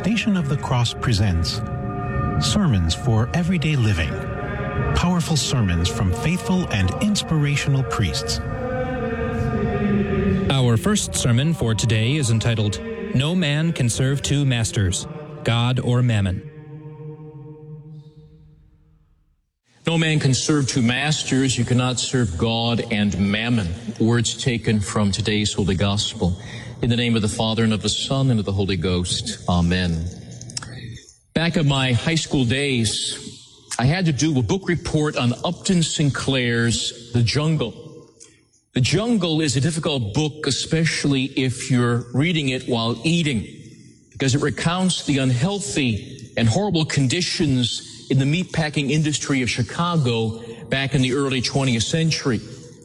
Station of the Cross presents Sermons for Everyday Living. Powerful sermons from faithful and inspirational priests. Our first sermon for today is entitled, No Man Can Serve Two Masters, God or Mammon. No man can serve two masters. You cannot serve God and mammon. Words taken from today's Holy Gospel. In the name of the Father, and of the Son, and of the Holy Ghost. Amen. Back in my high school days, I had to do a book report on Upton Sinclair's The Jungle. The Jungle is a difficult book, especially if you're reading it while eating, because it recounts the unhealthy and horrible conditions in the meatpacking industry of Chicago back in the early 20th century.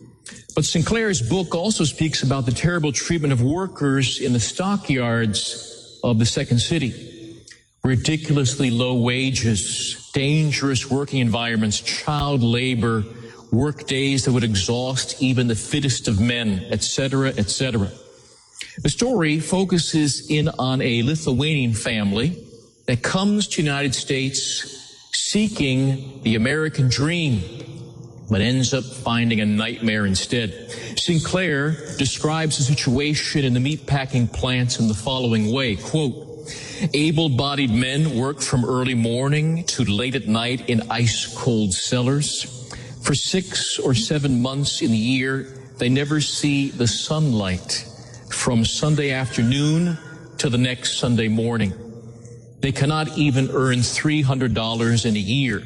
But Sinclair's book also speaks about the terrible treatment of workers in the stockyards of the Second City. Ridiculously low wages, dangerous working environments, child labor, work days that would exhaust even the fittest of men, etc., etc. The story focuses in on a Lithuanian family that comes to the United States seeking the American dream, but ends up finding a nightmare instead. Sinclair describes the situation in the meatpacking plants in the following way, quote, able-bodied men work from early morning to late at night in ice-cold cellars. For 6 or 7 months in the year, they never see the sunlight from Sunday afternoon to the next Sunday morning. They cannot even earn $300 in a year.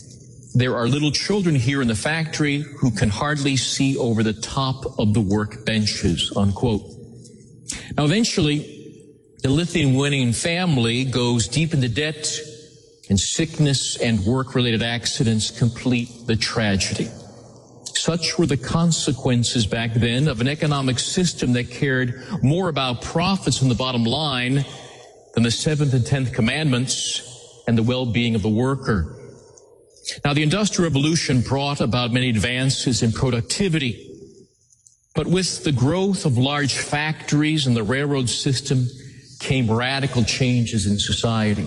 There are little children here in the factory who can hardly see over the top of the work benches, unquote. Now, eventually, the Lithuanian family goes deep into debt, and sickness and work-related accidents complete the tragedy. Such were the consequences back then of an economic system that cared more about profits on the bottom line than the 7th and 10th commandments and the well-being of the worker. Now, the Industrial Revolution brought about many advances in productivity, but with the growth of large factories and the railroad system came radical changes in society.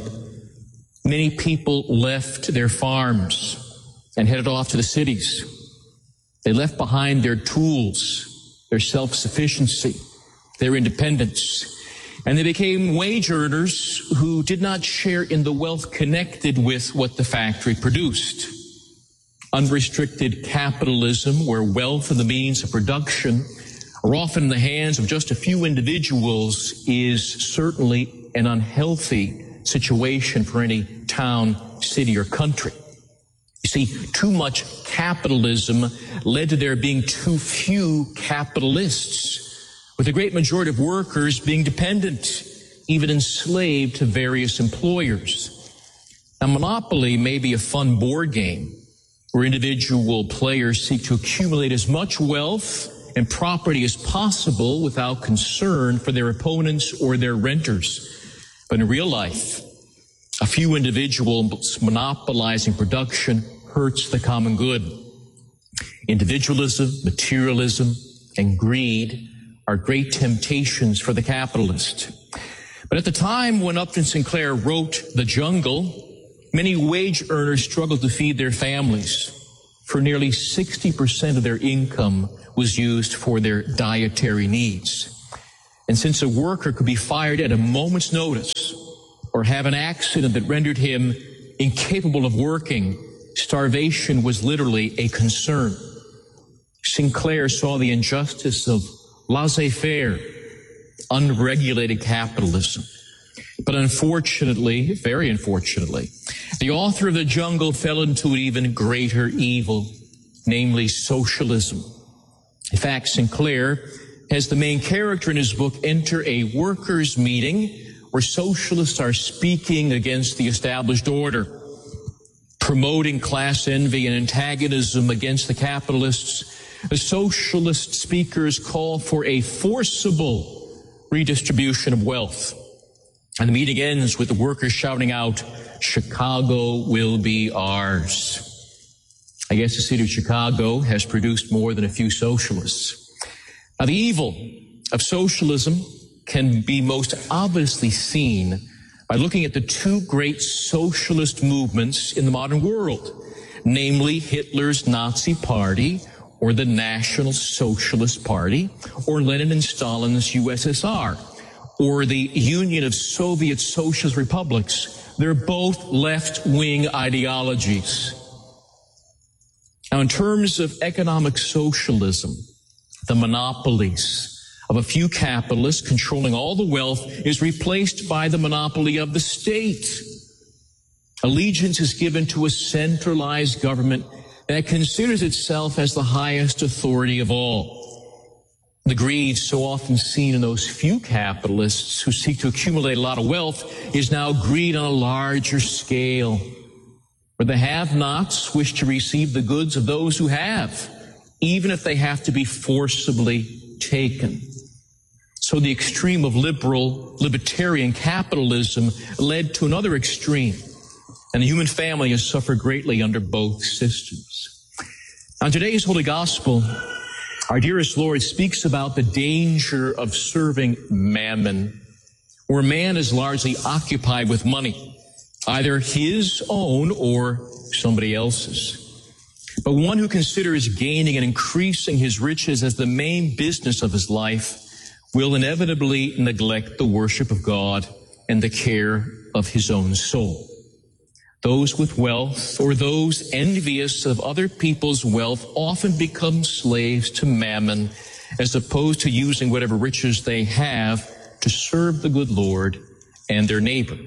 Many people left their farms and headed off to the cities. They left behind their tools, their self-sufficiency, their independence, and they became wage earners who did not share in the wealth connected with what the factory produced. Unrestricted capitalism, where wealth and the means of production are often in the hands of just a few individuals, is certainly an unhealthy situation for any town, city, or country. You see, too much capitalism led to there being too few capitalists, with the great majority of workers being dependent, even enslaved to various employers. Now, Monopoly may be a fun board game where individual players seek to accumulate as much wealth and property as possible without concern for their opponents or their renters. But in real life, a few individuals monopolizing production hurts the common good. Individualism, materialism, and greed are great temptations for the capitalist. But at the time when Upton Sinclair wrote The Jungle, many wage earners struggled to feed their families. For nearly 60% of their income was used for their dietary needs. And since a worker could be fired at a moment's notice or have an accident that rendered him incapable of working, starvation was literally a concern. Sinclair saw the injustice of laissez-faire, unregulated capitalism. But unfortunately, very unfortunately, the author of The Jungle fell into an even greater evil, namely socialism. In fact, Sinclair has the main character in his book enter a workers' meeting where socialists are speaking against the established order, promoting class envy and antagonism against the capitalists. The socialist speakers call for a forcible redistribution of wealth. And the meeting ends with the workers shouting out, Chicago will be ours. I guess the city of Chicago has produced more than a few socialists. Now, the evil of socialism can be most obviously seen by looking at the two great socialist movements in the modern world, namely Hitler's Nazi Party, or the National Socialist Party, or Lenin and Stalin's USSR, or the Union of Soviet Socialist Republics. They're both left-wing ideologies. Now, in terms of economic socialism, the monopolies of a few capitalists controlling all the wealth is replaced by the monopoly of the state. Allegiance is given to a centralized government that considers itself as the highest authority of all. The greed so often seen in those few capitalists who seek to accumulate a lot of wealth is now greed on a larger scale, where the have-nots wish to receive the goods of those who have, even if they have to be forcibly taken. So the extreme of libertarian capitalism led to another extreme, and the human family has suffered greatly under both systems. On today's Holy Gospel, our dearest Lord speaks about the danger of serving mammon, where man is largely occupied with money, either his own or somebody else's. But one who considers gaining and increasing his riches as the main business of his life will inevitably neglect the worship of God and the care of his own soul. Those with wealth or those envious of other people's wealth often become slaves to mammon, as opposed to using whatever riches they have to serve the good Lord and their neighbor.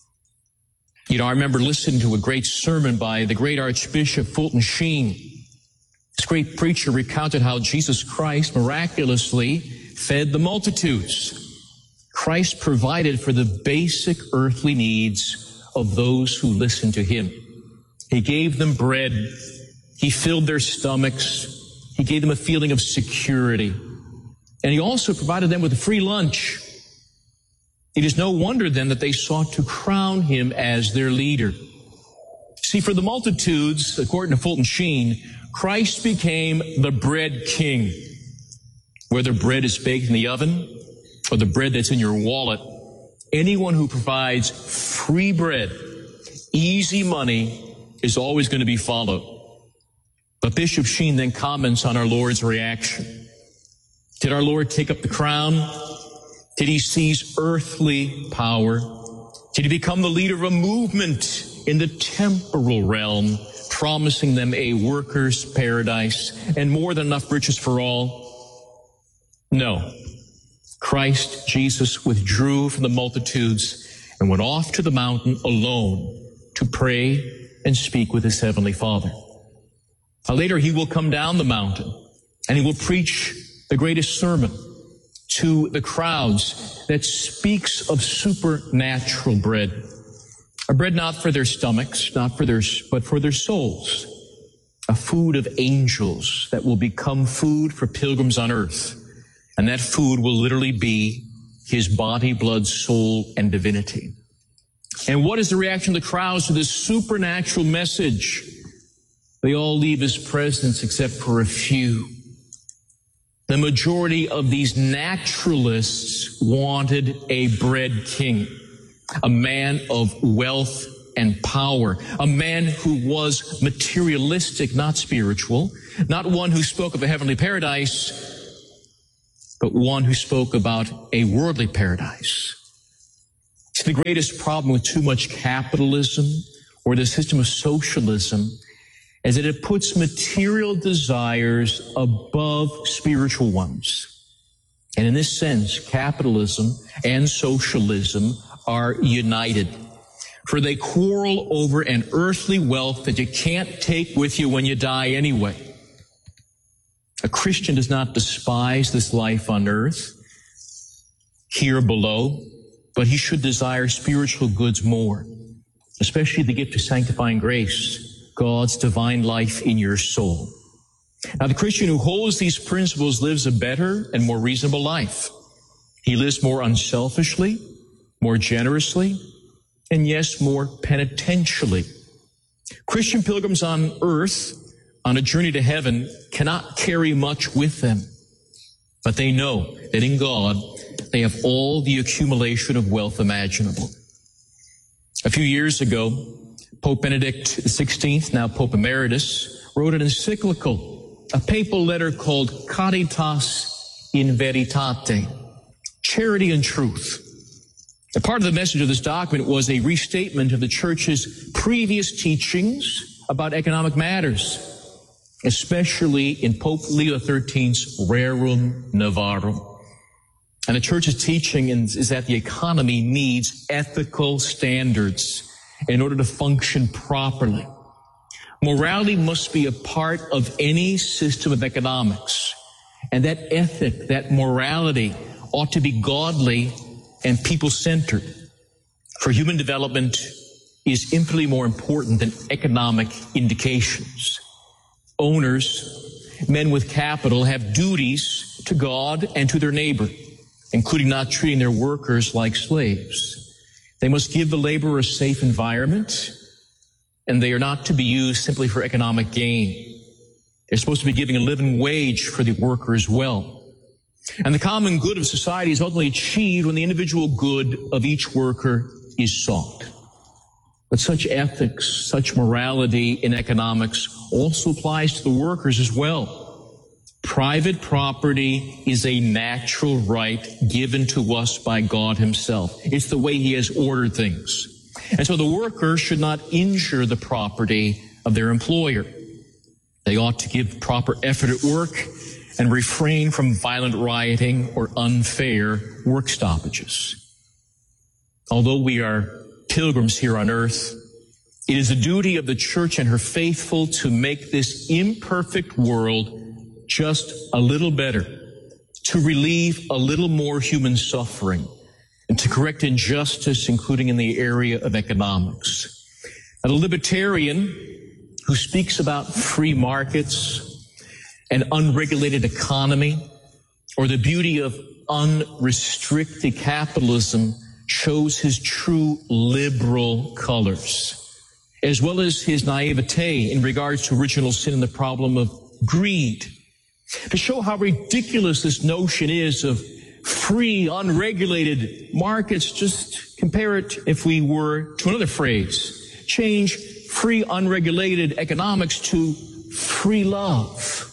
You know, I remember listening to a great sermon by the great Archbishop Fulton Sheen. This great preacher recounted how Jesus Christ miraculously fed the multitudes. Christ provided for the basic earthly needs of those who listened to him. He gave them bread. He filled their stomachs. He gave them a feeling of security. And he also provided them with a free lunch. It is no wonder then that they sought to crown him as their leader. See, for the multitudes, according to Fulton Sheen, Christ became the bread king. Whether bread is baked in the oven or the bread that's in your wallet, anyone who provides free bread, easy money, is always going to be followed. But Bishop Sheen then comments on our Lord's reaction. Did our Lord take up the crown? Did he seize earthly power? Did he become the leader of a movement in the temporal realm, promising them a worker's paradise and more than enough riches for all? No. Christ Jesus withdrew from the multitudes and went off to the mountain alone to pray and speak with his heavenly Father. Now later he will come down the mountain and he will preach the greatest sermon to the crowds that speaks of supernatural bread. A bread not for their stomachs, but for their souls. A food of angels that will become food for pilgrims on earth. And that food will literally be his body, blood, soul, and divinity. And what is the reaction of the crowds to this supernatural message? They all leave his presence except for a few. The majority of these naturalists wanted a bread king, a man of wealth and power, a man who was materialistic, not spiritual, not one who spoke of a heavenly paradise, but one who spoke about a worldly paradise. It's the greatest problem with too much capitalism or the system of socialism is that it puts material desires above spiritual ones. And in this sense, capitalism and socialism are united. For they quarrel over an earthly wealth that you can't take with you when you die anyway. A Christian does not despise this life on earth, here below, but he should desire spiritual goods more, especially the gift of sanctifying grace, God's divine life in your soul. Now, the Christian who holds these principles lives a better and more reasonable life. He lives more unselfishly, more generously, and yes, more penitentially. Christian pilgrims on earth, on a journey to heaven, cannot carry much with them. But they know that in God, they have all the accumulation of wealth imaginable. A few years ago, Pope Benedict XVI, now Pope Emeritus, wrote an encyclical, a papal letter called Caritas in Veritate, Charity and Truth. And part of the message of this document was a restatement of the Church's previous teachings about economic matters, especially in Pope Leo XIII's Rerum Novarum. And the Church's teaching is that the economy needs ethical standards in order to function properly. Morality must be a part of any system of economics. And that ethic, that morality, ought to be godly and people-centered. For human development is infinitely more important than economic indications. Owners, men with capital, have duties to God and to their neighbor, including not treating their workers like slaves. They must give the laborer a safe environment, and they are not to be used simply for economic gain. They're supposed to be giving a living wage for the worker as well. And the common good of society is ultimately achieved when the individual good of each worker is sought. But such ethics, such morality in economics also applies to the workers as well. Private property is a natural right given to us by God himself. It's the way he has ordered things. And so the worker should not injure the property of their employer. They ought to give proper effort at work and refrain from violent rioting or unfair work stoppages. Although we are pilgrims here on earth, it is the duty of the Church and her faithful to make this imperfect world just a little better, to relieve a little more human suffering, and to correct injustice, including in the area of economics. And a libertarian who speaks about free markets, an unregulated economy, or the beauty of unrestricted capitalism shows his true liberal colors, as well as his naivete in regards to original sin and the problem of greed. To show how ridiculous this notion is of free, unregulated markets, just compare it, if we were, to another phrase. Change free, unregulated economics to free love.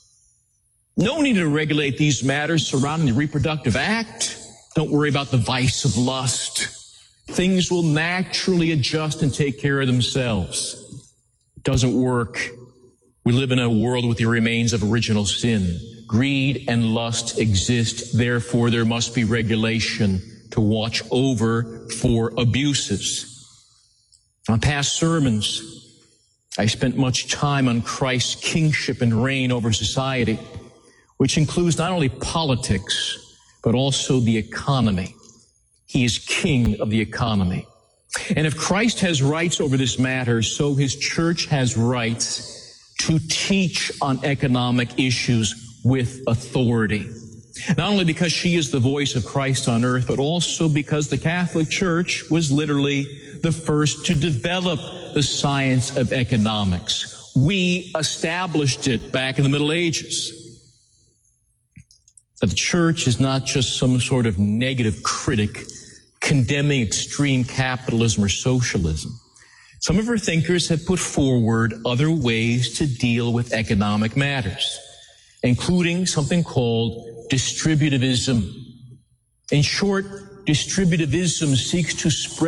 No need to regulate these matters surrounding the reproductive act. Don't worry about the vice of lust. Things will naturally adjust and take care of themselves. It doesn't work. We live in a world with the remains of original sin. Greed and lust exist. Therefore, there must be regulation to watch over for abuses. On past sermons, I spent much time on Christ's kingship and reign over society, which includes not only politics, but also the economy. He is king of the economy. And if Christ has rights over this matter, so his church has rights to teach on economic issues with authority. Not only because she is the voice of Christ on earth, but also because the Catholic Church was literally the first to develop the science of economics. We established it back in the Middle Ages. But the church is not just some sort of negative critic condemning extreme capitalism or socialism. Some of her thinkers have put forward other ways to deal with economic matters, including something called distributivism. In short, distributivism seeks to spread